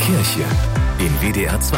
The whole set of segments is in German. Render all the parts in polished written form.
Kirche in WDR 2.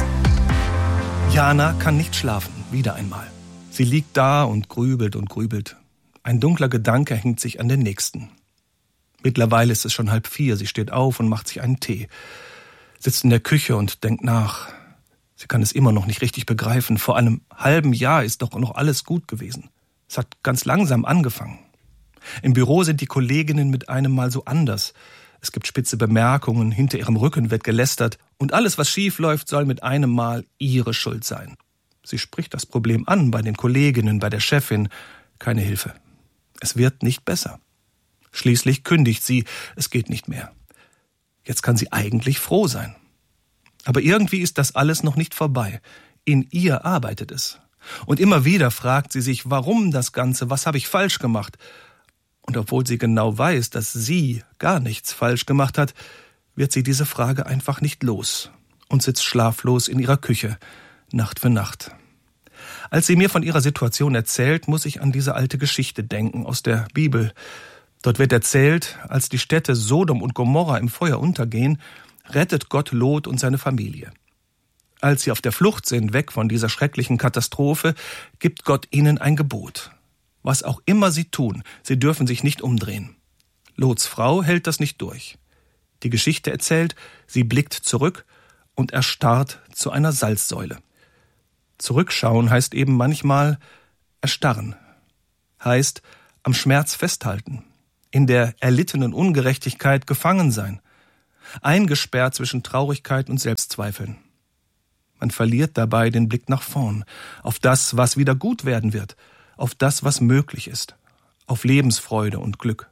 Jana kann nicht schlafen, wieder einmal. Sie liegt da und grübelt und grübelt. Ein dunkler Gedanke hängt sich an den nächsten. Mittlerweile ist es schon 3:30. Sie steht auf und macht sich einen Tee. Sitzt in der Küche und denkt nach. Sie kann es immer noch nicht richtig begreifen. Vor einem halben Jahr ist doch noch alles gut gewesen. Es hat ganz langsam angefangen. Im Büro sind die Kolleginnen mit einem Mal so anders. Es gibt spitze Bemerkungen, hinter ihrem Rücken wird gelästert und alles, was schief läuft, soll mit einem Mal ihre Schuld sein. Sie spricht das Problem an bei den Kolleginnen, bei der Chefin. Keine Hilfe. Es wird nicht besser. Schließlich kündigt sie, es geht nicht mehr. Jetzt kann sie eigentlich froh sein. Aber irgendwie ist das alles noch nicht vorbei. In ihr arbeitet es. Und immer wieder fragt sie sich, warum das Ganze, was habe ich falsch gemacht? Und obwohl sie genau weiß, dass sie gar nichts falsch gemacht hat, wird sie diese Frage einfach nicht los und sitzt schlaflos in ihrer Küche, Nacht für Nacht. Als sie mir von ihrer Situation erzählt, muss ich an diese alte Geschichte denken aus der Bibel. Dort wird erzählt, als die Städte Sodom und Gomorra im Feuer untergehen, rettet Gott Lot und seine Familie. Als sie auf der Flucht sind, weg von dieser schrecklichen Katastrophe, gibt Gott ihnen ein Gebot. Was auch immer sie tun, sie dürfen sich nicht umdrehen. Lots Frau hält das nicht durch. Die Geschichte erzählt, sie blickt zurück und erstarrt zu einer Salzsäule. Zurückschauen heißt eben manchmal erstarren. Heißt am Schmerz festhalten, in der erlittenen Ungerechtigkeit gefangen sein, eingesperrt zwischen Traurigkeit und Selbstzweifeln. Man verliert dabei den Blick nach vorn, auf das, was wieder gut werden wird, auf das, was möglich ist, auf Lebensfreude und Glück.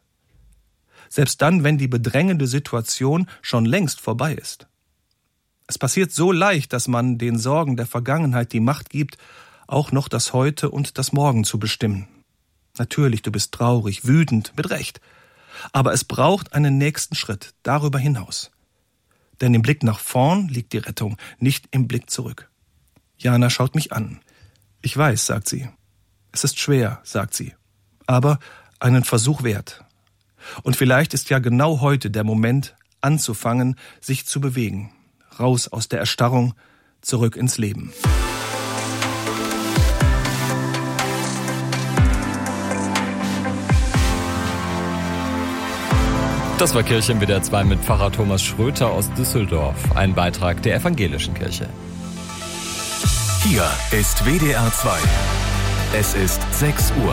Selbst dann, wenn die bedrängende Situation schon längst vorbei ist. Es passiert so leicht, dass man den Sorgen der Vergangenheit die Macht gibt, auch noch das Heute und das Morgen zu bestimmen. Natürlich, du bist traurig, wütend, mit Recht. Aber es braucht einen nächsten Schritt darüber hinaus. Denn im Blick nach vorn liegt die Rettung, nicht im Blick zurück. Jana schaut mich an. Ich weiß, sagt sie. Es ist schwer, sagt sie. Aber einen Versuch wert. Und vielleicht ist ja genau heute der Moment, anzufangen, sich zu bewegen. Raus aus der Erstarrung, zurück ins Leben. Das war Kirche in WDR 2 mit Pfarrer Thomas Schröter aus Düsseldorf. Ein Beitrag der Evangelischen Kirche. Hier ist WDR 2. Es ist 6 Uhr.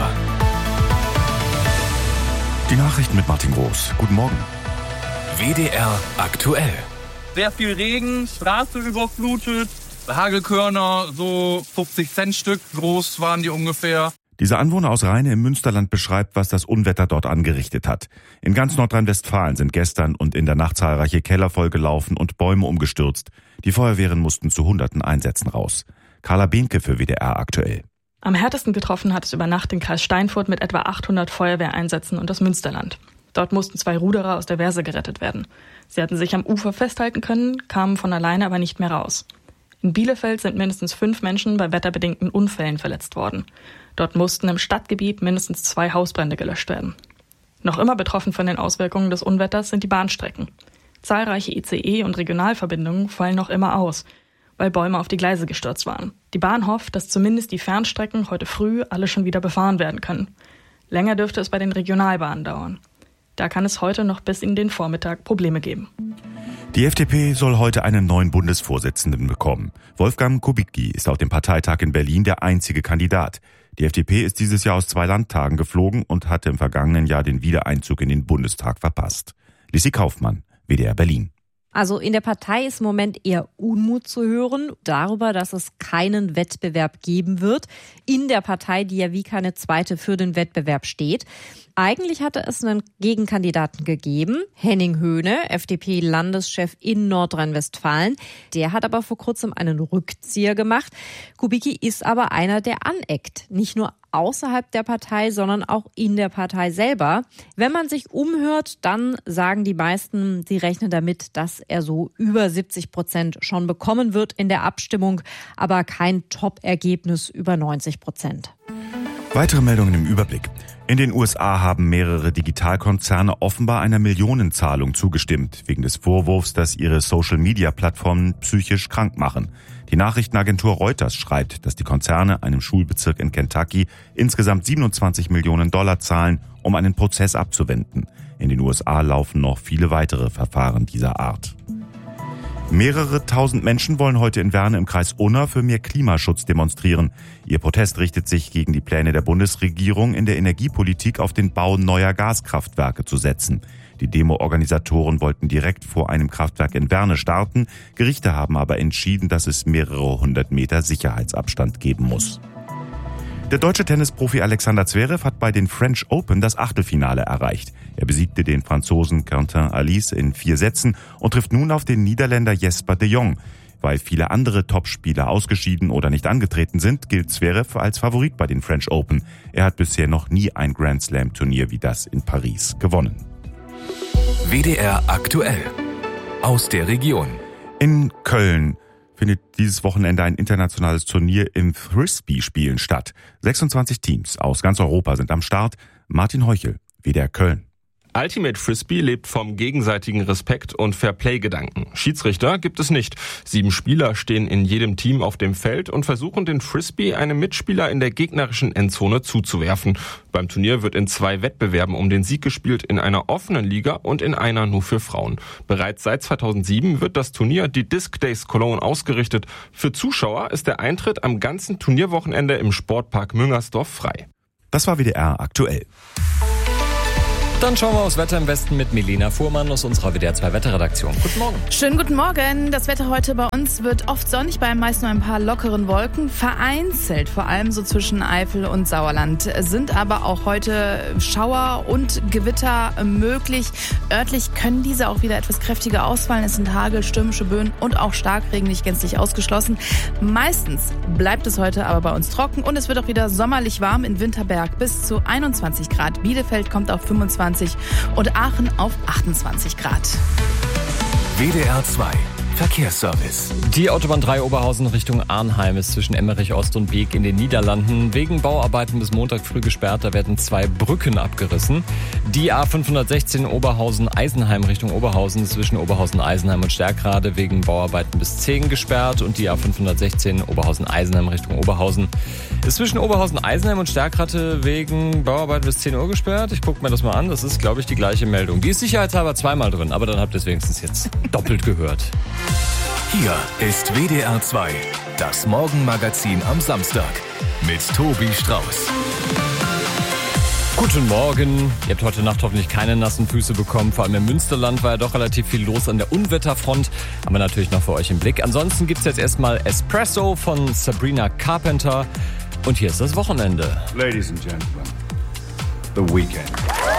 Die Nachrichten mit Martin Groß. Guten Morgen. WDR aktuell. Sehr viel Regen, Straße überflutet, Hagelkörner, so 50 Cent Stück groß waren die ungefähr. Dieser Anwohner aus Rheine im Münsterland beschreibt, was das Unwetter dort angerichtet hat. In ganz Nordrhein-Westfalen sind gestern und in der Nacht zahlreiche Keller vollgelaufen und Bäume umgestürzt. Die Feuerwehren mussten zu Hunderten Einsätzen raus. Carla Behnke für WDR aktuell. Am härtesten getroffen hat es über Nacht den Kreis Steinfurt mit etwa 800 Feuerwehreinsätzen und das Münsterland. Dort mussten 2 Ruderer aus der Weser gerettet werden. Sie hatten sich am Ufer festhalten können, kamen von alleine aber nicht mehr raus. In Bielefeld sind mindestens 5 Menschen bei wetterbedingten Unfällen verletzt worden. Dort mussten im Stadtgebiet mindestens 2 Hausbrände gelöscht werden. Noch immer betroffen von den Auswirkungen des Unwetters sind die Bahnstrecken. Zahlreiche ICE- und Regionalverbindungen fallen noch immer aus, weil Bäume auf die Gleise gestürzt waren. Die Bahn hofft, dass zumindest die Fernstrecken heute früh alle schon wieder befahren werden können. Länger dürfte es bei den Regionalbahnen dauern. Da kann es heute noch bis in den Vormittag Probleme geben. Die FDP soll heute einen neuen Bundesvorsitzenden bekommen. Wolfgang Kubicki ist auf dem Parteitag in Berlin der einzige Kandidat. Die FDP ist dieses Jahr aus 2 Landtagen geflogen und hatte im vergangenen Jahr den Wiedereinzug in den Bundestag verpasst. Lissi Kaufmann, WDR Berlin. Also in der Partei ist im Moment eher Unmut zu hören darüber, dass es keinen Wettbewerb geben wird. In der Partei, die ja wie keine zweite für den Wettbewerb steht. Eigentlich hatte es einen Gegenkandidaten gegeben, Henning Höhne, FDP-Landeschef in Nordrhein-Westfalen. Der hat aber vor kurzem einen Rückzieher gemacht. Kubicki ist aber einer, der aneckt. Nicht nur außerhalb der Partei, sondern auch in der Partei selber. Wenn man sich umhört, dann sagen die meisten, sie rechnen damit, dass er so über 70% schon bekommen wird in der Abstimmung, aber kein Top-Ergebnis über 90%. Weitere Meldungen im Überblick. In den USA haben mehrere Digitalkonzerne offenbar einer Millionenzahlung zugestimmt, wegen des Vorwurfs, dass ihre Social-Media-Plattformen psychisch krank machen. Die Nachrichtenagentur Reuters schreibt, dass die Konzerne einem Schulbezirk in Kentucky insgesamt $27 Millionen zahlen, um einen Prozess abzuwenden. In den USA laufen noch viele weitere Verfahren dieser Art. Mehrere tausend Menschen wollen heute in Werne im Kreis Unna für mehr Klimaschutz demonstrieren. Ihr Protest richtet sich gegen die Pläne der Bundesregierung, in der Energiepolitik auf den Bau neuer Gaskraftwerke zu setzen. Die Demo-Organisatoren wollten direkt vor einem Kraftwerk in Werne starten. Gerichte haben aber entschieden, dass es mehrere hundert Meter Sicherheitsabstand geben muss. Der deutsche Tennisprofi Alexander Zverev hat bei den French Open das Achtelfinale erreicht. Er besiegte den Franzosen Quentin Halys in 4 Sätzen und trifft nun auf den Niederländer Jesper de Jong. Weil viele andere Topspieler ausgeschieden oder nicht angetreten sind, gilt Zverev als Favorit bei den French Open. Er hat bisher noch nie ein Grand Slam Turnier wie das in Paris gewonnen. WDR aktuell. Aus der Region. In Köln findet dieses Wochenende ein internationales Turnier im Frisbee-Spielen statt. 26 Teams aus ganz Europa sind am Start. Martin Heuchel, WDR Köln. Ultimate Frisbee lebt vom gegenseitigen Respekt und Fairplay-Gedanken. Schiedsrichter gibt es nicht. 7 Spieler stehen in jedem Team auf dem Feld und versuchen den Frisbee einem Mitspieler in der gegnerischen Endzone zuzuwerfen. Beim Turnier wird in 2 Wettbewerben um den Sieg gespielt, in einer offenen Liga und in einer nur für Frauen. Bereits seit 2007 wird das Turnier die Disc Days Cologne ausgerichtet. Für Zuschauer ist der Eintritt am ganzen Turnierwochenende im Sportpark Müngersdorf frei. Das war WDR aktuell. Dann schauen wir aufs Wetter im Westen mit Milena Fuhrmann aus unserer WDR 2 Wetterredaktion. Guten Morgen. Schönen guten Morgen. Das Wetter heute bei uns wird oft sonnig, bei meist nur ein paar lockeren Wolken. Vereinzelt, vor allem so zwischen Eifel und Sauerland, sind aber auch heute Schauer und Gewitter möglich. Örtlich können diese auch wieder etwas kräftiger ausfallen. Es sind Hagel, stürmische Böen und auch Starkregen nicht gänzlich ausgeschlossen. Meistens bleibt es heute aber bei uns trocken und es wird auch wieder sommerlich warm in Winterberg bis zu 21 Grad. Bielefeld kommt auf 25 und Aachen auf 28 Grad. WDR 2 Verkehrsservice. Die Autobahn 3 Oberhausen Richtung Arnheim ist zwischen Emmerich Ost und Beek in den Niederlanden wegen Bauarbeiten bis Montag früh gesperrt. Da werden 2 Brücken abgerissen. Die A516 Oberhausen-Eisenheim Richtung Oberhausen ist zwischen Oberhausen-Eisenheim und Stärkrade wegen Bauarbeiten bis 10 gesperrt. Und die A516 Oberhausen-Eisenheim Richtung Oberhausen ist zwischen Oberhausen-Eisenheim und Stärkrade wegen Bauarbeiten bis 10 Uhr gesperrt. Ich gucke mir das mal an. Das ist, glaube ich, die gleiche Meldung. Die ist sicherheitshalber zweimal drin, aber dann habt ihr es wenigstens jetzt doppelt gehört. Hier ist WDR 2, das Morgenmagazin am Samstag mit Tobi Strauß. Guten Morgen. Ihr habt heute Nacht hoffentlich keine nassen Füße bekommen. Vor allem im Münsterland war ja doch relativ viel los an der Unwetterfront. Haben wir natürlich noch für euch im Blick. Ansonsten gibt's jetzt erstmal Espresso von Sabrina Carpenter. Und hier ist das Wochenende. Ladies and Gentlemen, the weekend.